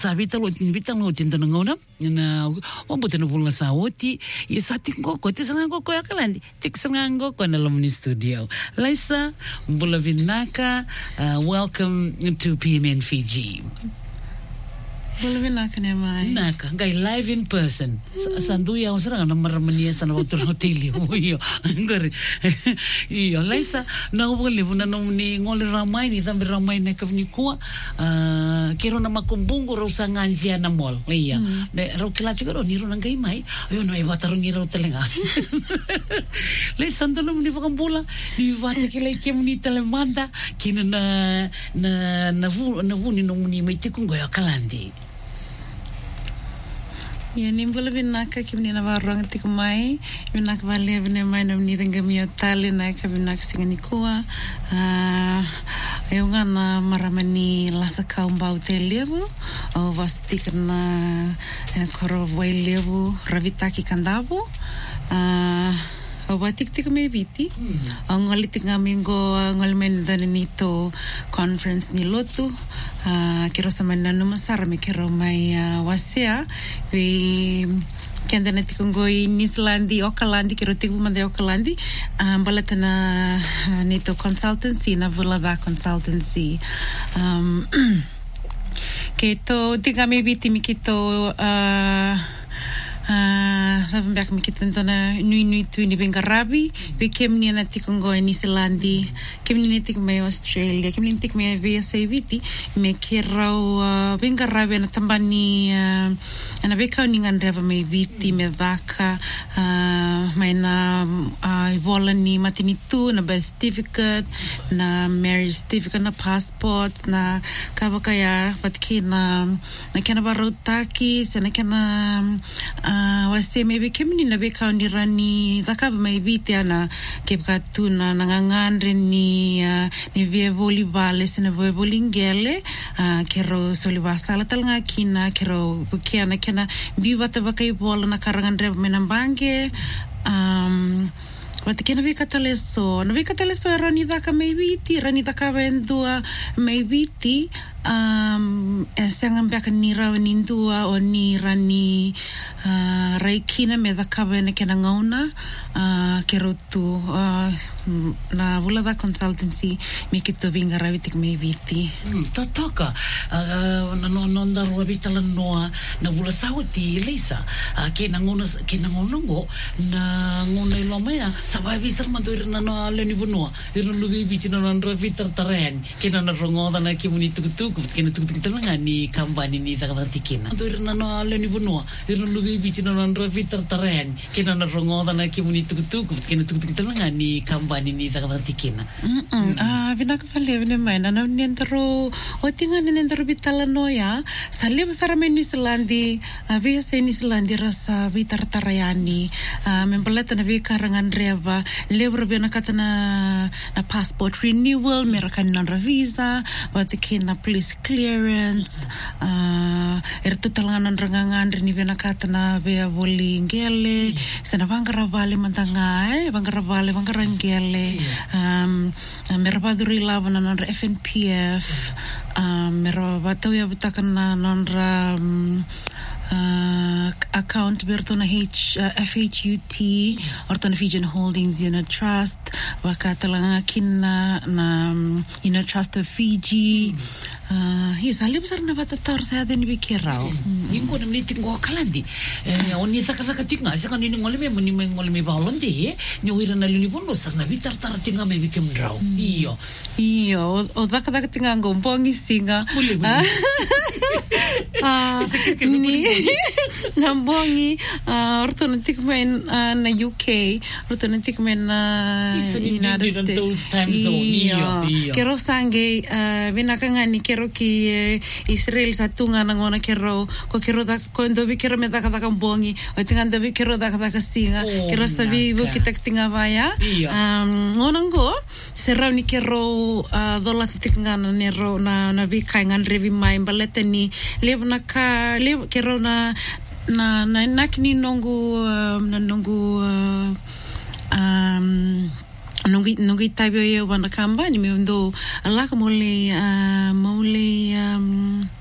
Savita lo tinta ngona na ombote no pula saoti e sati ngoko te sanga ngoko ya kalandi te sanga ngoko na lomni studio Lisa Mbulavinaka welcome to PMN Fiji. Mbulavinaka ne mai Naka ngai live in person sandu ya usara na maramania sana hotel yo ngori iyo Lisa na ubole vuna no ni ngole ramai ni tambe ramai ne kavni kwa kero na makumbungu ro sanganjia na mall iya ne ro kila chigoro ni ro ngai mai yo no e wataro ni ro telenga Lisa ndo no ni vakambula ni vate kile kemni telemanda kina na vuni no ni mai tikungo ya kalandi. Ya ni Mbulavinaka kimni na varong tikumai vinak vale vine mai na ni dengamia tali na kavinak singanikoa ayunga na maramani lasa kaumbau te levu o vastik na koro vai levu ravitaki kandavu o batik me viti ngoli tinga mingo ngol men danito conference ni lotu kero sama nanu masara me kero mai wasia vi kenda na tikongoi Nislandi Okalandi kero tiku mande Okalandi balatana nito consultancy na Vulada consultancy keto tinga me viti mi kito Lavan back me kitentana nui tuini bengarabi we kemni na tikongo ni Nisilandi kemni na tik me Australia kemni tik me VSA viti me kerau bengarabi na tambani ana beka ningan reva me viti me vaka mai na volani matinitu na birth certificate na marriage certificate na passports na kavakaya patkina na kana barotaki sana kana wase maybe kemini na beka ndirani zakaba maybe ana kepka tuna nangangandre ni via volleyball sena volleyballingele kero solibasala talnga kina kero bukiana kana biwata bakai bola na karangandre menambange Wati kena bika taleso rani daka rani daka vendua maybe sangan baka nira nindua o ni rani raikina me daka vene kena ngauna kerotu na Vulada consultancy me kito vinga ravitik maybe Tatoka na nonda ruabita la noa na vula sauti Lisa kena ngonongo na ngona ilomea sababi sarma do irna no leni bunua irna lugi biti no ndra vitar taren kena na rongoda na kimuni tukutuku kena tukutuku talanga ni kambani ni takavantikina do irna no leni bunua irna lugi biti no ndra vitar taren kena na rongoda na kimuni tukutuku kena tukutuku talanga ni kambani ni takavantikina vinak vale vine mai na nendro otinga nendro bitala noya sale besar me Nislandi VSA Nislandi rasa vitar tarayani membelata na vikarangan reva lebro bena katana na passport renewal merakan na visa watikina police clearance ertutalangan rangangan ni bena katana be volingele sana bangara vale mantangai bangara bangarangele merabaduri lavana nonra FNPF merabatau ya butakana nonra account bertona FHUT ortona Fijian Holdings Unit Trust wakatalanga kina na Unit Trust of Fiji yes alib sar na batatar sa den bikerao ingo na miti ngo kalandi oni saka tinga saka ni ngole me balonde ni uira na luni bono sar na bitar tar tinga me bikem drau iyo o daka tinga ngombongi singa ni nambongi ortona tikmen na UK ortona tikmen na United States kero sange vinakanga ni kero ki Israel satunga nangona kero ko kero da ko ndo bi kero me da ka mbongi o tinga ndo bi kero da ka singa kero sabi bu kitak tinga vaya ngonango serrauni kero dola tinga na nero na bi kaingan revi mai balete ni levna ka kero na nakni nongu nungi tabio yo wana kamba ni mendo alaka mole